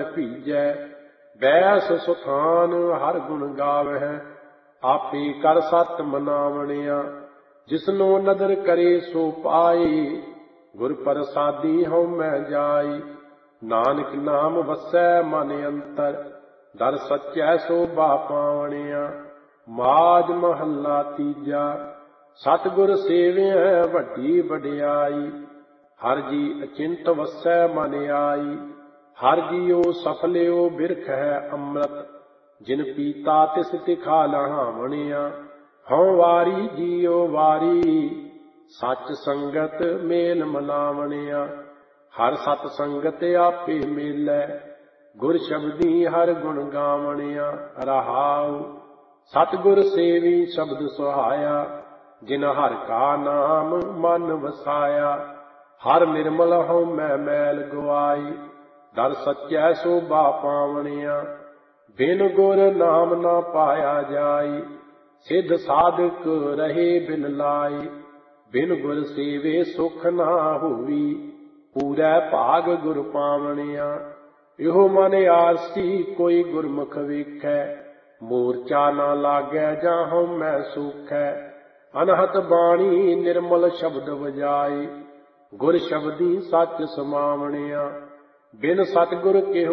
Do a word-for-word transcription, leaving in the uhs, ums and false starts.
ਭੀਜੈ। ਬੈਸ ਸੁਥਾਨ ਹਰ ਗੁਣ ਗਾਵਹਿ, ਆਪੇ ਕਰ ਸਤ ਮਨਾਵਣਿਆ। ਜਿਸਨੋ ਨਦਰ ਕਰੇ ਸੋ ਪਾਈ, ਗੁਰ ਪ੍ਰਸਾਦੀ ਹਉ ਮੈਂ ਜਾਈ। ਨਾਨਕ ਨਾਮ ਵਸੈ ਮਨ ਅੰਤਰ, ਦਰ ਸਚੈ ਸੋਭਾ ਪਾਵਣਿਆ। ਮਾਝ ਮਹੱਲਾ ਤੀਜਾ। ਸਤਿਗੁਰ ਸੇਵਿਐ ਵੱਡੀ ਵਡਿਆਈ, ਹਰਿ ਜੀ ਅਚਿੰਤ ਵਸੈ ਮਨ ਆਈ। ਹਰਿ ਜੀਉ ਸਫਲਿਓ ਬਿਰਖ ਹੈ ਅੰਮ੍ਰਿਤ, ਜਿਨ ਪੀਤਾ ਤਿਸ ਤਿਖਾ ਲਹਾਵਣਿਆ। ਹਉ ਵਾਰੀ ਜੀਉ ਵਾਰੀ, ਸੱਚ ਸੰਗਤ ਮੇਲ ਮਨਾਵਣਿਆ। ਹਰਿ ਸਤ ਸੰਗਤ ਆਪੇ ਮੇਲੈ, ਗੁਰ ਸ਼ਬਦੀ ਹਰਿ ਗੁਣ ਗਾਵਣਿਆ। ਰਹਾਉ ਸਤਿਗੁਰ ਸੇਵੀ ਸ਼ਬਦ ਸੁਹਾਇਆ, ਜਿਨ ਹਰਿ ਕਾ ਨਾਮ ਮਨ ਵਸਾਇਆ। ਹਰਿ ਨਿਰਮਲ ਹਉ ਮੈਂ ਮੈਲ ਗਵਾਈ, ਦਰ ਸਚੈ ਸੋਭਾ ਪਾਵਣਿਆ। ਬਿਨ ਗੁਰ ਨਾਮ ਨਾ ਪਾਇਆ ਜਾਈ, ਸਿੱਧ ਸਾਧਕ ਰਹੇ ਬਿਨ ਲਾਈ। ਬਿਨ ਗੁਰ ਸੇਵੇ ਸੁਖ ਨਾ ਹੋਵੀ, ਪੂਰੈ ਭਾਗ ਗੁਰ ਪਾਵਣਿਆ। ਇਹੋ ਮਨ ਆਰਸੀ ਕੋਈ ਗੁਰਮੁਖ ਵੇਖੈ, ਮੂਰਛਾ ਨਾ ਲਾਗੈ ਜਾਂ ਹਉ ਮੈਂ ਸੂਖੈ। ਅਨਹਤ ਬਾਣੀ ਨਿਰਮਲ ਸ਼ਬਦ ਵਜਾਈ, ਗੁਰ ਸ਼ਬਦੀ ਸੱਚ ਸਮਾਵਣਿਆ। ਬਿਨ ਸਤਿਗੁਰ ਕਿਹੋ